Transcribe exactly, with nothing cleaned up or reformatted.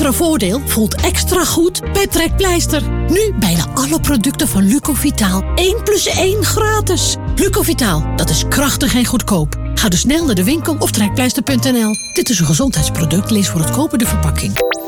extra voordeel voelt extra goed bij Trekpleister. Nu bijna alle producten van Lucovitaal. één plus één gratis. Lucovitaal, dat is krachtig en goedkoop. Ga dus snel naar de winkel of trekpleister punt n l. Dit is een gezondheidsproduct, lees voor het kopen de verpakking.